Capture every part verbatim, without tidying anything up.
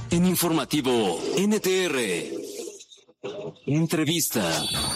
En Informativo N T R. Entrevista.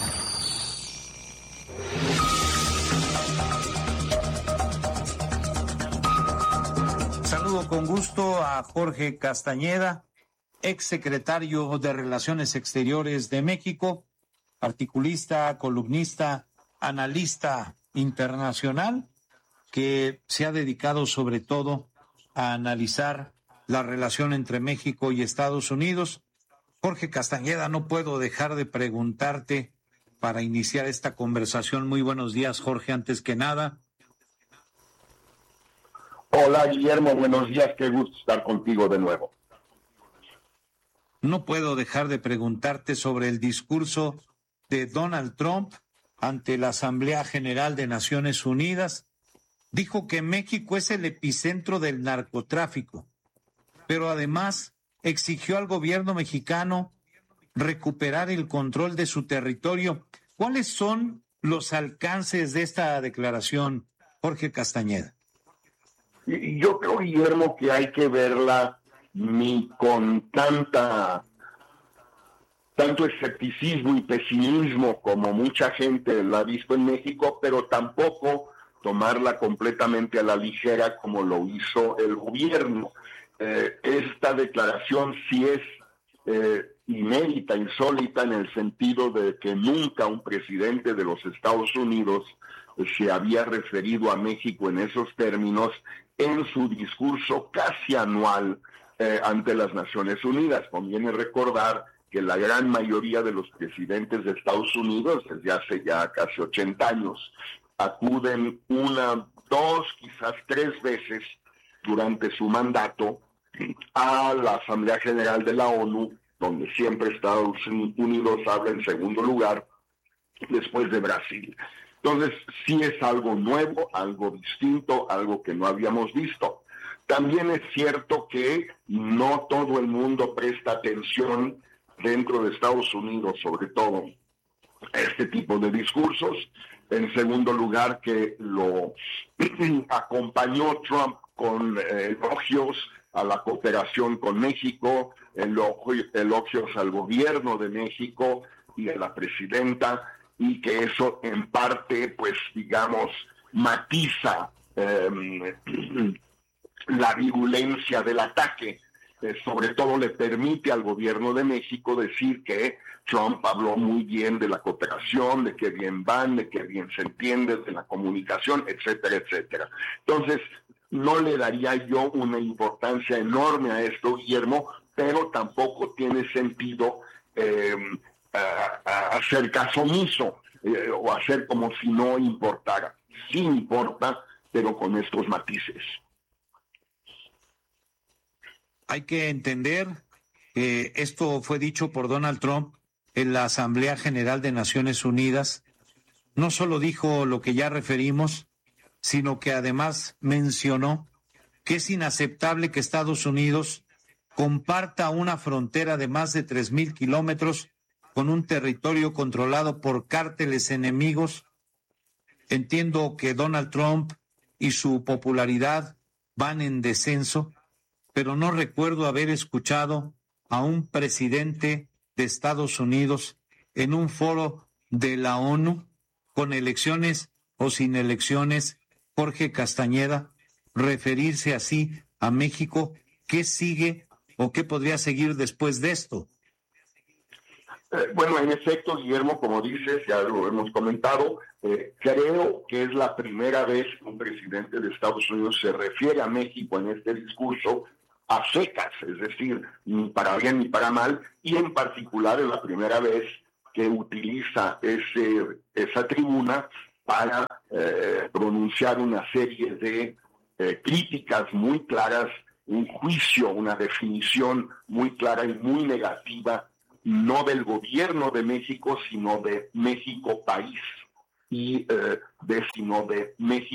Saludo con gusto a Jorge Castañeda, exsecretario de Relaciones Exteriores de México, articulista, columnista, analista internacional, que se ha dedicado sobre todo a analizar la relación entre México y Estados Unidos. Jorge Castañeda, no puedo dejar de preguntarte para iniciar esta conversación. Muy buenos días, Jorge, antes que nada. Hola, Guillermo, buenos días, qué gusto estar contigo de nuevo. No puedo dejar de preguntarte sobre el discurso de Donald Trump ante la Asamblea General de Naciones Unidas. Dijo que México es el epicentro del narcotráfico, pero además exigió al gobierno mexicano recuperar el control de su territorio. ¿Cuáles son los alcances de esta declaración, Jorge Castañeda? Yo creo, Guillermo, que hay que verla ni con tanta tanto escepticismo y pesimismo como mucha gente la ha visto en México, pero tampoco tomarla completamente a la ligera como lo hizo el gobierno. Eh, esta declaración sí es eh, inédita, insólita, en el sentido de que nunca un presidente de los Estados Unidos se había referido a México en esos términos en su discurso casi anual eh, ante las Naciones Unidas. Conviene recordar que la gran mayoría de los presidentes de Estados Unidos, desde hace ya casi ochenta años, acuden una, dos, quizás tres veces durante su mandato a la Asamblea General de la ONU, donde siempre Estados Unidos habla en segundo lugar, después de Brasil. Entonces, sí es algo nuevo, algo distinto, algo que no habíamos visto. También es cierto que no todo el mundo presta atención dentro de Estados Unidos, sobre todo, a este tipo de discursos. En segundo lugar, que lo acompañó Trump con eh, elogios a la cooperación con México, elogios al gobierno de México y a la presidenta, y que eso en parte, pues digamos, matiza eh, la virulencia del ataque. Eh, sobre todo le permite al gobierno de México decir que Trump habló muy bien de la cooperación, de que bien van, de que bien se entiende, de la comunicación, etcétera, etcétera. Entonces, no le daría yo una importancia enorme a esto, Guillermo, pero tampoco tiene sentido eh, a, a hacer caso omiso eh, o hacer como si no importara. Sí importa, pero con estos matices. Hay que entender que esto fue dicho por Donald Trump en la Asamblea General de Naciones Unidas. No solo dijo lo que ya referimos, sino que además mencionó que es inaceptable que Estados Unidos comparta una frontera de más de tres mil kilómetros con un territorio controlado por cárteles enemigos. Entiendo que Donald Trump y su popularidad van en descenso, pero no recuerdo haber escuchado a un presidente de Estados Unidos en un foro de la ONU, con elecciones o sin elecciones, Jorge Castañeda, referirse así a México. ¿Qué sigue o qué podría seguir después de esto? Eh, bueno, en efecto, Guillermo, como dices, ya lo hemos comentado, eh, creo que es la primera vez que un presidente de Estados Unidos se refiere a México en este discurso a secas, es decir, ni para bien ni para mal, y en particular es la primera vez que utiliza ese, esa tribuna para eh, pronunciar una serie de eh, críticas muy claras, un juicio, una definición muy clara y muy negativa, no del gobierno de México, sino de México país, y eh, de sino de México